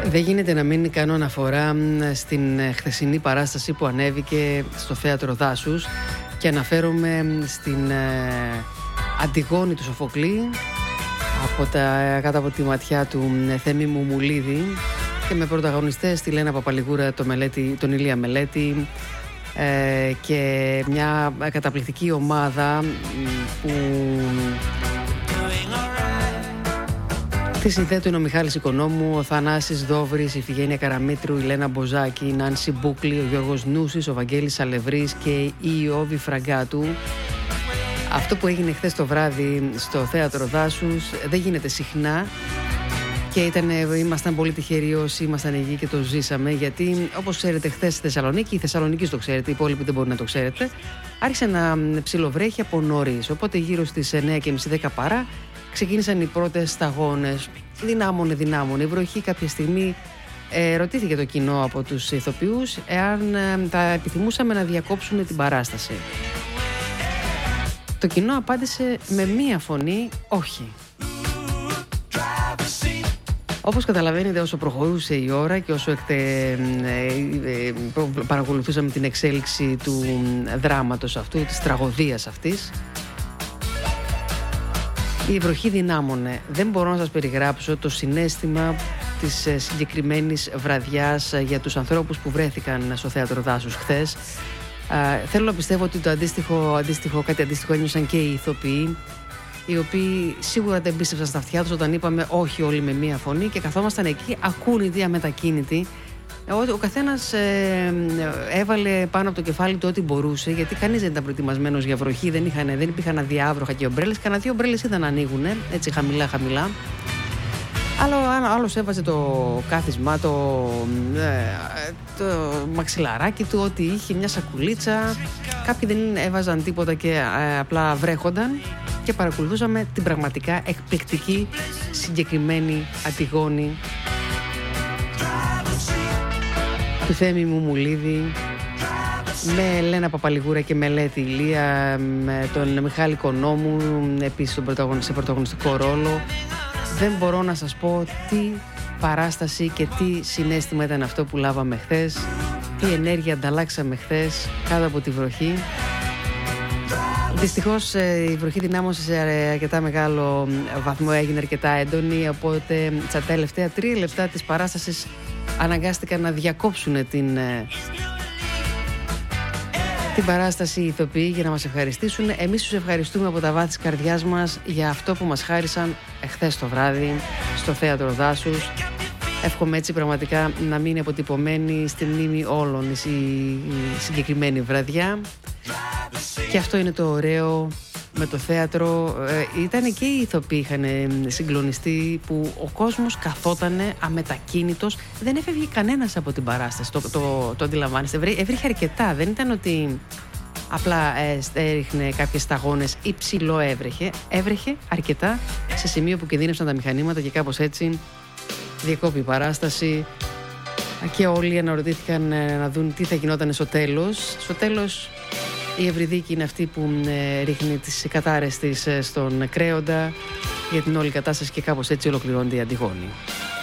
Δεν γίνεται να μην κάνω αναφορά στην χθεσινή παράσταση που ανέβηκε στο Θέατρο Δάσους και αναφέρομαι στην Αντιγόνη του Σοφοκλή κάτω από τη ματιά του Θέμη Μουμουλίδη και με πρωταγωνιστές τη Λένα Παπαλιγούρα, τον Ηλία Μελέτη και μια καταπληκτική ομάδα που τη συνθέτουν ο Μιχάλης Οικονόμου, ο Θανάσης Δόβρης, η Ιφηγένεια Καραμήτρου, η Λένα Μποζάκη, η Νάνση Μπούκλη, ο Γιώργος Νούσης, ο Βαγγέλης Αλευρής και η Ιώβη Φραγκάτου. Αυτό που έγινε χθες το βράδυ στο Θέατρο Δάσους δεν γίνεται συχνά και ήμασταν πολύ τυχεροί όσοι ήμασταν εκεί και το ζήσαμε, γιατί όπως ξέρετε χθες στη Θεσσαλονίκη, η Θεσσαλονίκη το ξέρετε, οι υπόλοιποι δεν μπορεί να το ξέρετε, άρχισε να ψιλοβρέχει από νωρίς, οπότε γύρω στις 9:30-10 παρά ξεκίνησαν οι πρώτες σταγόνες. Δυνάμωνε η βροχή. Κάποια στιγμή ρωτήθηκε το κοινό από τους ηθοποιούς εάν θα επιθυμούσαμε να διακόψουν την παράσταση. Το κοινό απάντησε με μία φωνή όχι. Όπως καταλαβαίνετε, όσο προχωρούσε η ώρα και όσο παρακολουθούσαμε την εξέλιξη του δράματος αυτού, της τραγωδίας αυτής, η βροχή δυνάμωνε. Δεν μπορώ να σας περιγράψω το συναίσθημα της συγκεκριμένης βραδιάς για τους ανθρώπους που βρέθηκαν στο Θέατρο Δάσους χθες. Θέλω να πιστεύω ότι το κάτι αντίστοιχο ένιωσαν και οι ηθοποιοί, οι οποίοι σίγουρα δεν πίστεψαν στα αυτιά τους όταν είπαμε όχι όλοι με μία φωνή και καθόμασταν εκεί ακούνητοι, αμετακίνητοι. Ο καθένας έβαλε πάνω από το κεφάλι του ό,τι μπορούσε, γιατί κανείς δεν ήταν προετοιμασμένος για βροχή, δεν υπήρχαν αδιάβροχα και ομπρέλες. Κανένα δύο ομπρέλες είδαν να ανοίγουν, έτσι χαμηλά. Άλλος έβαζε το κάθισμά, το μαξιλαράκι του, ό,τι είχε, μια σακουλίτσα. Κάποιοι δεν έβαζαν τίποτα και απλά βρέχονταν και παρακολουθούσαμε την πραγματικά εκπληκτική συγκεκριμένη Αντιγόνη του Θέμη Μουμουλίδη, με Λένα Παπαλιγούρα και Μελέτη Ηλία, με τον Μιχάλη Οικονόμου επίσης σε πρωταγωνιστικό ρόλο. Δεν μπορώ να σας πω τι παράσταση και τι συναίσθημα ήταν αυτό που λάβαμε χθες, τι ενέργεια ανταλλάξαμε χθες κάτω από τη βροχή. Δυστυχώς η βροχή δυνάμωσε σε αρκετά μεγάλο βαθμό, έγινε αρκετά έντονη, οπότε στα τελευταία 3 λεπτά της παράστασης αναγκάστηκαν να διακόψουν την παράσταση οι ηθοποιοί για να μας ευχαριστήσουν. Εμείς τους ευχαριστούμε από τα βάθη της καρδιάς μας για αυτό που μας χάρισαν χθες το βράδυ στο Θέατρο Δάσους. Εύχομαι έτσι πραγματικά να μείνει αποτυπωμένη στη μνήμη όλων η συγκεκριμένη βραδιά. Και αυτό είναι το ωραίο με το θέατρο. Ήταν και οι ηθοποιοί είχαν συγκλονιστεί που ο κόσμος καθότανε αμετακίνητος, δεν έφευγε κανένας από την παράσταση. Το αντιλαμβάνεστε, έβριχε αρκετά, δεν ήταν ότι απλά έριχνε κάποιες σταγόνες ή ψηλό έβρεχε αρκετά σε σημείο που κινδύνευσαν τα μηχανήματα και κάπως έτσι διακόπη η παράσταση και όλοι αναρωτήθηκαν να δουν τι θα γινόταν στο τέλος. Στο τέλος η Ευρυδίκη είναι αυτή που ρίχνει τις κατάρες της στον Κρέοντα για την όλη κατάσταση και κάπως έτσι ολοκληρώνεται η Αντιγόνη.